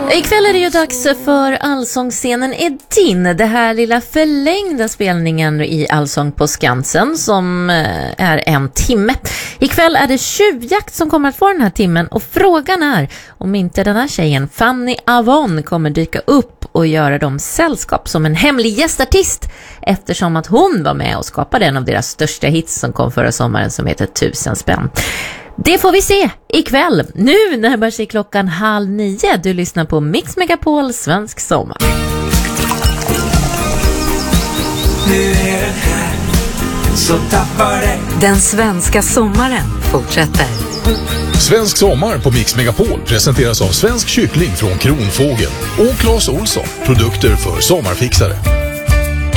Ikväll är det ju dags för Allsångsscenen är din. Det här lilla förlängda spelningen i Allsång på Skansen som är 1 timme. Ikväll är det tjuvjakt som kommer att få den här timmen och frågan är om inte den här tjejen Fanny Avon kommer dyka upp och göra dem sällskap som en hemlig gästartist eftersom att hon var med och skapade en av deras största hits som kom förra sommaren som heter 1000 spänn. Det får vi se ikväll. Nu närmar sig klockan 8:30. Du lyssnar på Mix Megapol Svensk Sommar. Nu är den här, så tappar det. Den svenska sommaren fortsätter. Svensk sommar på Mix Megapol presenteras av Svensk kyckling från Kronfågel och Claes Olsson, produkter för sommarfixare.